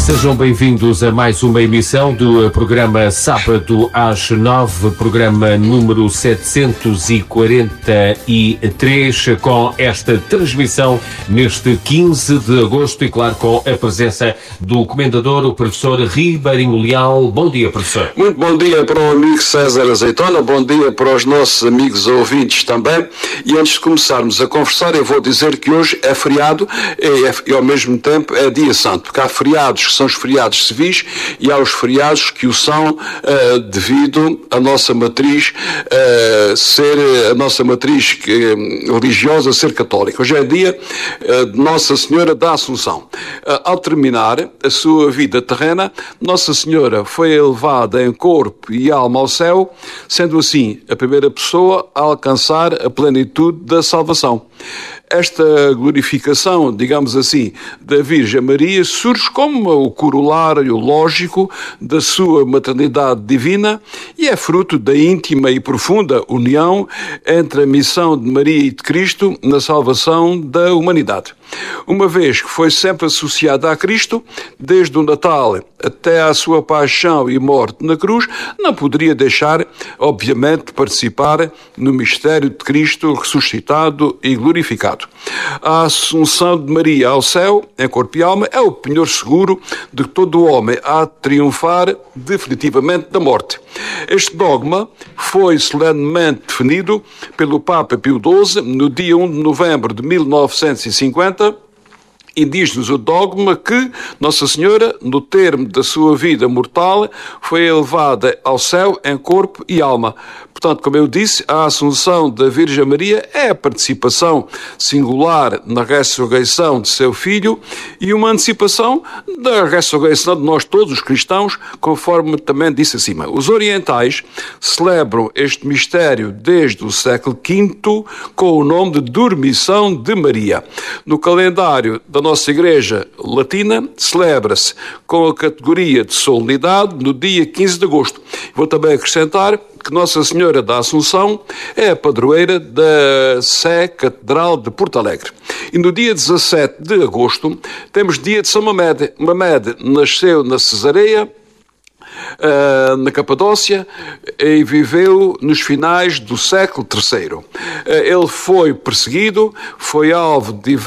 Sejam bem-vindos a mais uma emissão do programa Sábado às 9, programa número 743, com esta transmissão neste 15 de agosto e, claro, com a presença do comendador, o professor Ribeirinho Leal. Bom dia, professor. Muito bom dia para o amigo César Azeitona, bom dia para os nossos amigos ouvintes também. E antes de começarmos a conversar, eu vou dizer que hoje é feriado e ao mesmo tempo é dia santo, porque há feriados que são os feriados civis e há os feriados que o são devido à nossa matriz religiosa ser católica. Hoje é dia de Nossa Senhora da Assunção. Ao terminar a sua vida terrena, Nossa Senhora foi elevada em corpo e alma ao céu, sendo assim a primeira pessoa a alcançar a plenitude da salvação. Esta glorificação, digamos assim, da Virgem Maria surge como o corolário lógico da sua maternidade divina e é fruto da íntima e profunda união entre a missão de Maria e de Cristo na salvação da humanidade. Uma vez que foi sempre associada a Cristo, desde o Natal até à sua paixão e morte na cruz, não poderia deixar, obviamente, de participar no mistério de Cristo ressuscitado e glorificado. A Assunção de Maria ao céu, em corpo e alma, é o penhor seguro de que todo homem há de triunfar definitivamente da morte. Este dogma foi solenemente definido pelo Papa Pio XII no dia 1 de novembro de 1950, e diz-nos o dogma que Nossa Senhora, no termo da sua vida mortal, foi elevada ao céu em corpo e alma. Portanto, como eu disse, a Assunção da Virgem Maria é a participação singular na ressurreição de seu Filho e uma antecipação da ressurreição de nós todos os cristãos, conforme também disse acima. Os orientais celebram este mistério desde o século V com o nome de Dormição de Maria. No calendário da nossa Igreja Latina, celebra-se com a categoria de solenidade no dia 15 de agosto. Vou também acrescentar que Nossa Senhora da Assunção é a padroeira da Sé Catedral de Porto Alegre. E no dia 17 de agosto temos dia de São Mamede. Mamede nasceu na Cesareia, na Capadócia, e viveu nos finais do século III. Ele foi perseguido, foi alvo de